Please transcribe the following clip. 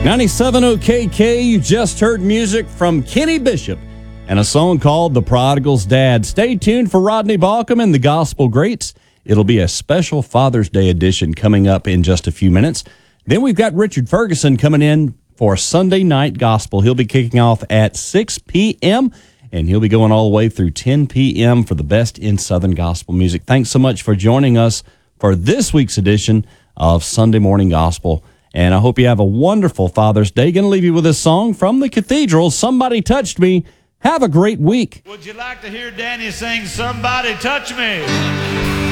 97 OKK, you just heard music from Kenny Bishop and a song called The Prodigal's Dad. Stay tuned for Rodney Balcom and the Gospel Greats. It'll be a special Father's Day edition coming up in just a few minutes. Then we've got Richard Ferguson coming in for Sunday Night Gospel. He'll be kicking off at 6 p.m., and he'll be going all the way through 10 p.m. for the best in Southern gospel music. Thanks so much for joining us for this week's edition of Sunday Morning Gospel. And I hope you have a wonderful Father's Day. Going to leave you with this song from the Cathedral, Somebody Touched Me. Have a great week. Would you like to hear Danny sing Somebody Touch Me?